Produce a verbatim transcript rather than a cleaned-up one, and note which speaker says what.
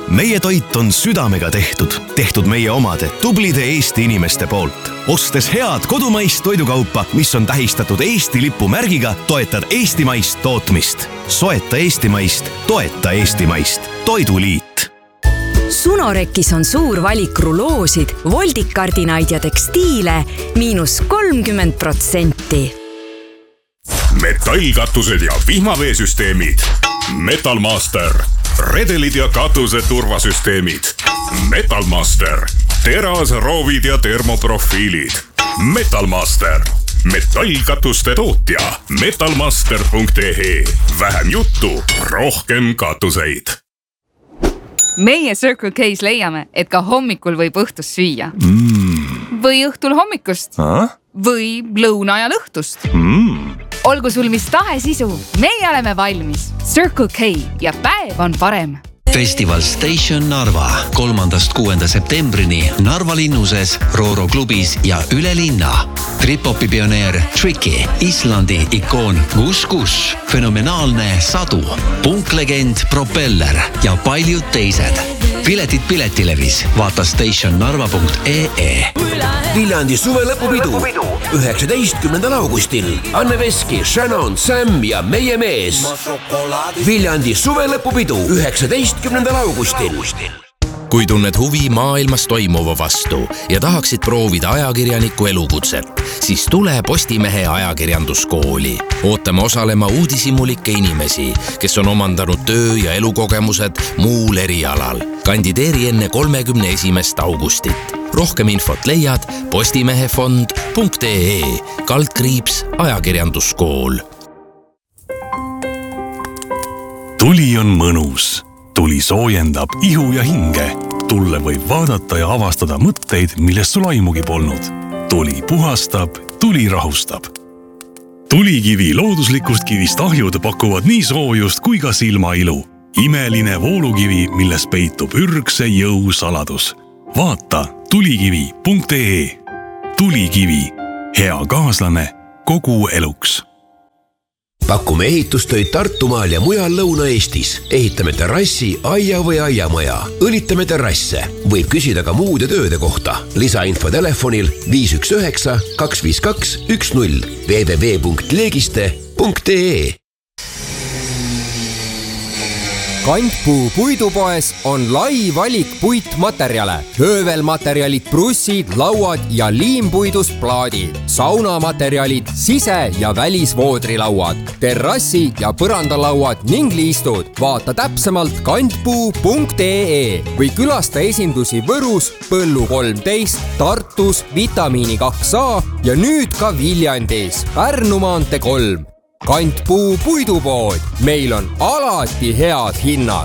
Speaker 1: meie toit on südamega tehtud, tehtud meie omade tublide Eesti inimeste poolt. Ostes head kodumaist toidukaupa, mis on tähistatud Eesti lipu märgiga, toetad eestimaist tootmist. Soeta eestimaist, toeta eestimaist. Toiduliit.
Speaker 2: Sunorekis on suur valik ruloosid, voldikardinaid ja tekstiile miinus kolmkümmend protsenti.
Speaker 3: Metallkatused ja vihmaveesüsteemid. Metalmaster. Redelid ja katuse turvasüsteemid. Metalmaster. Teras, roovid ja termoprofiilid. Metalmaster. Metallkatuste tootja. metalmaster punkt ee. Vähem juttu, rohkem katuseid.
Speaker 4: Meie Circle K's leiame, et ka hommikul võib õhtust süüa.
Speaker 1: Mm.
Speaker 4: Või õhtul hommikust.
Speaker 1: Ah?
Speaker 4: Või lõuna ja õhtust.
Speaker 1: Mm.
Speaker 4: Olgu sul mis tahes isu, meie oleme valmis. Circle K ja päev on parem.
Speaker 5: Festival Station Narva kolmandast kuuenda septembrini Narva linnuses, Rooro klubis ja üle linna. Trip-hopi pioneer Tricky, Islandi ikoon Gus Gus, fenomenaalne Sadu, punklegend Propeller ja paljud teised. Piletid Piletilevis, vaata stationnarva punkt ee.
Speaker 6: Viljandi suvelõpupidu üheksateistkümnendal augustil. Anne Veski, Shannon, Sam ja meie mees. Viljandi suvelõpupidu üheksateistkümnendal augustil.
Speaker 7: Kui tunned huvi maailmas toimuva vastu ja tahaksid proovida ajakirjaniku elukutset, siis tule Postimehe ajakirjanduskooli. Ootame osalema uudishimulikke inimesi, kes on omandanud töö- ja elukogemused muul erialal. Kandideeri enne kolmekümne esimest augustit. Rohkem infot leiad postimehefond punkt ee, kaldkriips ajakirjanduskool.
Speaker 8: Tuli on mõnus. Tuli soojendab ihu ja hinge. Tulle võib vaadata ja avastada mõtteid, millest sul aimugi polnud. Tuli puhastab, tuli rahustab. Tulikivi looduslikust kivist ahjud pakuvad nii soojust kui ka silmailu. Imeline voolukivi, milles peitub ürgse jõu saladus. Vaata tulikivi punkt ee. Tulikivi. Hea kaaslane kogu eluks.
Speaker 6: Pakume ehitustöid Tartumaal ja mujal Lõuna-Eestis. Ehitame terrassi, aia või aiamaja. Õlitame terrasse. Võib küsida ka muude tööde kohta. Lisainfo telefonil viis üks üheksa, kaks viis kaks, üks null w w w punkt leegiste punkt ee.
Speaker 9: Kantpuu puidupoes on lai valik puitmaterjale. Höövelmaterjalid, brussid, lauad ja liimpuidust plaadid. Saunamaterjalid, sise- ja välisvoodrilauad, terrassi- ja põrandalauad ning liistud. Vaata täpsemalt kantpuu punkt ee või külasta esindusi Võrus, Põllu kolmteist, Tartus, Vitamiini kaks A ja nüüd ka Viljandis, Pärnu maantee kolm. Kantpuu puidupood. Meil on alati head hinnad.